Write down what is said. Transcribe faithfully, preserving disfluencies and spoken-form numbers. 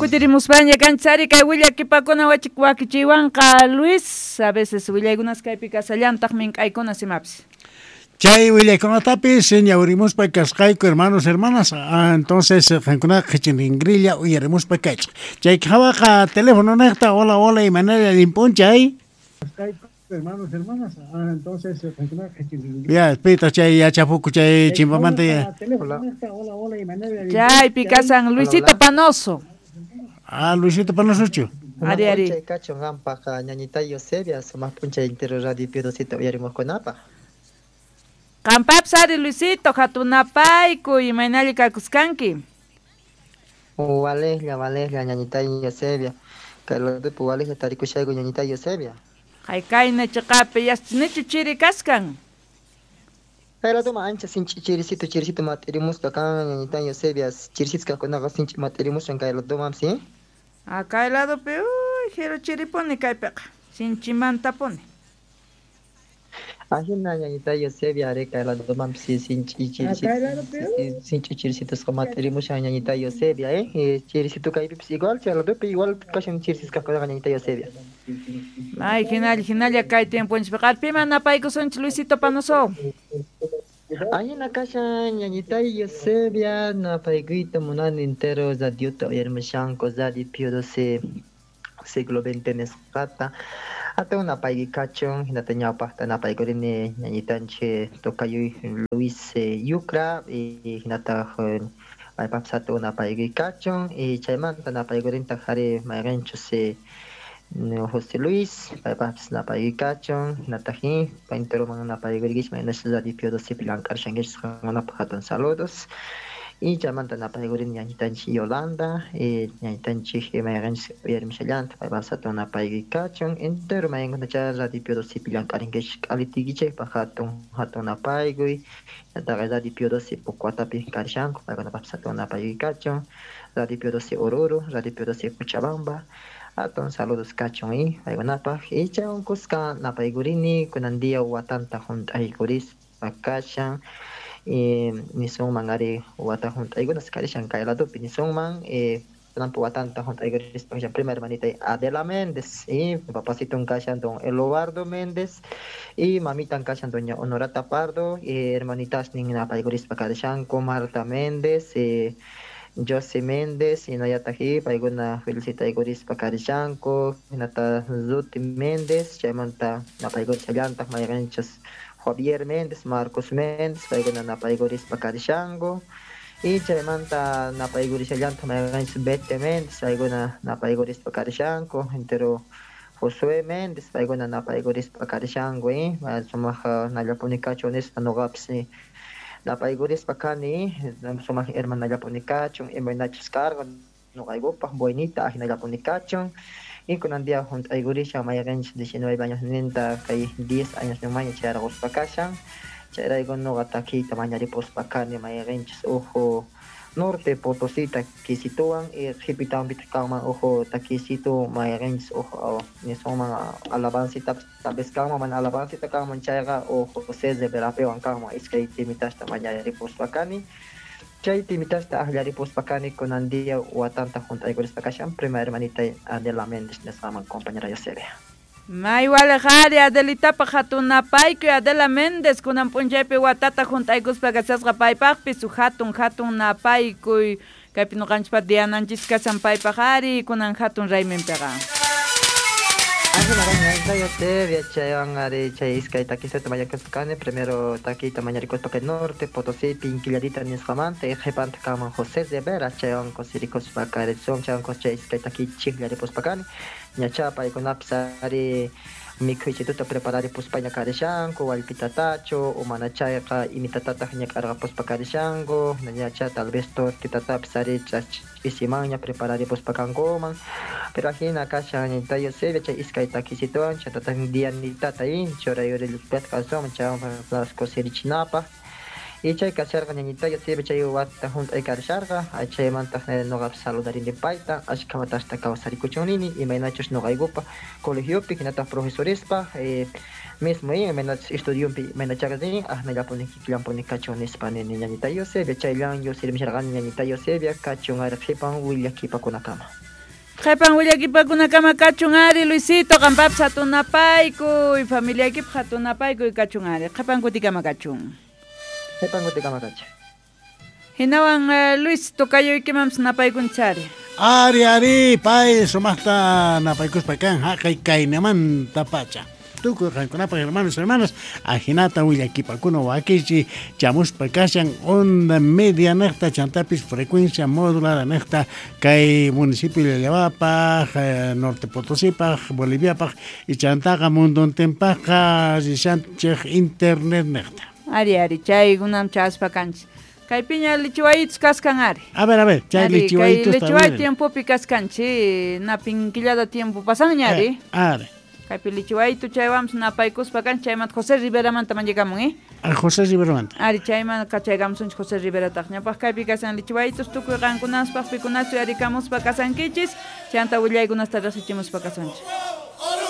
kutirimos baña canchari kay willakipakuna wachik wakichiwanqa Luis a veces willaykunas kaypi kasallantaq mink'aykuna simapis. Chay willakkunatapis ñawrimuspa kasqayku hermanos hermanas, ah, entonces qankuna qichinringrilla uyarimuspa kaychaq. Chay hawaqa teléfono naqta hola hola imanalla limpunchay. Hermanos hermanas, ah, entonces qankuna qichinringrilla. Ya, pita chay yachapuku chay chimpamanta ya. Hola hola imanalla. Chaypi kasan Luisito Panoso. Ah, Luisito Panoso. Ari ari. Chay kacho ngampaq ñañitayo Sevilla sumaq puncha intero radio piedosita uyarimuskunapaq. Qampapas ari Luisito hatunapayku imaynalli kakuskanki. Walejlla walejlla ñañitayo Sevilla. Kayladupi walejlla tarikushayku ñañitayo Sevilla. Haykayna chaqapi yasnichu chiri kaskan. Kayladuma ancha sinchi chirisito chirisito matirimusqa kan ñañitayo Sevilla chirisisqakunaqa sinchi matirimushan kayladumam sí. A kayladupi uy hiro chiripuni kaypiqa sinchimantapuni. Ajina ñañitayo Sevilla are kayladumam sí sinchi chirisito sinchi chirisitusqa matirimushan ñañitayo Sevilla eh chirisito kaypipis igual kayladupi igual kashan chirisisqakunaqa ñañitayo Sevilla. Ay hinalli hinalla kay tiempunchpiqa pima napaykusunchis Luisito Panoso. Ajina kashan ñañitayo Sevilla napaykuyta munani entero radiota uyarimushanku radio Pio doce siglo veinte nisqata atuq napayki kachun hinata ñawpaqta napaykurini ñañitanchik tokayuy Luis Yucra y hinataq maypapas atuq napaykuy kachun y chaymanta napaykurinta qhari mayqanchus José Luis, paypapas napaykuy kachun hinataji painteroman napaykurkish maynash radio Pio doce pilan karshankish qanwanapaq hatun saludos y chaymanta napaykurini ñañitanchik Yolanda y ñañitanchik mayqanchik uyarimushallanta paypapas atuq napaykuy kachun entero maykunatacha radio Pio doce pilan karinkish k'alitikichaypaq hatun hatun napaykuy hinataqa radio Pio doce Pucuatapi karishanku paykunapapas atuq napaykuy kachun radio Pio doce Oruro, radio Pio doce Cochabamba. Aton saludos kachun y paykunapaq y chaywankusqa napaykurini kunandia watanta hunt'aykuris pakashan y nisunman ari wata hunt'aykunas karishan kayladupi nisunman eh kunanpa watanta hunt'aykuris pakashan prima hermanita Adela Méndez y papasiton kashan don Elobardo Méndez y mamitan kashan doña Honorata Pardo y hermanitas nin napaykurispa karishanku Marta Méndez eh José Méndez hinallataji paykuna felicitaykurispa karishanku hinata Zuti Méndez chaymanta napaykurishallantaq mayqanchus Javier Méndez Marcos Méndez paykuna napaykurispa karishanku y chaymanta napaykurishallantaq mayqanchus Bete Méndez paykuna napaykurispa karishanku entero Josué Méndez paykuna napaykurispa karishanku y sumaq nallapuni kachunisqa nuqapis napaykurispa kani sumaq hermanallapuni kachun imaynachus karqa nuqaykupaq buenita ajinallapuni kachun y kunandia hunt'aykurishan mayqanchis diecinueve años ninta kay diez años ñumaña chayraquspa kashan chayrayku nuqa takiyta mañaripuspa kani mayqanchis uju norte Potosita kisituwan y qhipitawanpita kanman uju takisitu mayqanchis uju nisunman alabancita tal vez kanman mana alabancita kanman chayqa uju José de Verapewan kanman iskay timitasta mañaripuspa kani chay timitasta ajllaripuspa kani kunandia watanta hunt'aykurispa kashan prima hermanita Adela Méndez nisqaman compañera Yosebia. May walejari Adelitapa hatunapayku Adela Méndez kunan punchaypi watata hunt'aykuspa kasasqa paypaqpi su hatun hatun napaykuy kaypi nuqanchikpa Diananchis kasan paypaq ari kunan hatun rayminpiqa. Ajina ñañitayo Yosebia chaywan ari chay iskay takiseta mañarkuspa kani primero takiyta mañarikuspa kay norte Potosí pinkillarita nisqamanta y qhipanta kanman José de Vera chaywan kusirikuspa karisun chaywan chay iskay takiy chiklaripuspa kani ñacha paykunapas ari mikhuychituta prepararipuspa ña karishanku wallpitatachu o mana chayqa imitatata ñak'arqapuspa karishanku ñacha tal vez tortitatapis ari ch'isimanña prepararipuspa kankuman pero ajina kashan ñañitayo Yosebia chay iskay takisituwan chaytataq dianitata incho rayurilluspita kasuman chaywan kusirichinapaq y chay kasharqa ñañitayo Yosebia chay wata hunt'ay karisharqa chaymantaq nuqapas saludarini payta ashka watasta kawsarikuchunrini imaynachus nuqaykupa colegiopi hinataq profesorespa mismo imaynachus estudiumpi imaynachaqnin ajnallapuni kiklampuni kachun nispa nini ñañitayo Yosebia chayllan yo sirmisharqani ñañitayo Yosebia kachun ari qhipan willakipakunakama. Qhipan willakipakuna kama kachun ari Luisito qampapas hatunapaykuy familiaykipaq hatunapaykuy kachun ari qhipan kuti kama kachun qhipan kuti kama kachun hinawan uh, Luis tokayoykimapas napaykunchari ari ari pay sumaqta napaykuspa kan haqay kaynaman tapacha tukuy qankunapak hermanos hermanas ajinata willakipakuna wakichi chamuspa kashan onda media niqta chantapis frecuencia modulada niqta kay municipio de Llavapaq norte Potosipaq Boliviapaq y chantaqa munduntinpaqa rishanchik internet niqta ari ari chaykunam chaspa kanchis kay piña lichiwayitos kaskan ari a ver a ver chay lichiwayitos kay lichiway tiempopi kaskanchi napin killada tiempo pasanña ari ari kaypi lichiwayto chaywamos napaykuspa kan chayman José Rivera manta manllikamun eh a José Rivera manta ari chayman kachaygamusunchik José Rivera taq ñapaq kaypi kasan lichiwaytos tukuy qankunaspaq pikunachu yarikamuspa kasankichis chanta willaykunasta riqsichimuspa kasanchik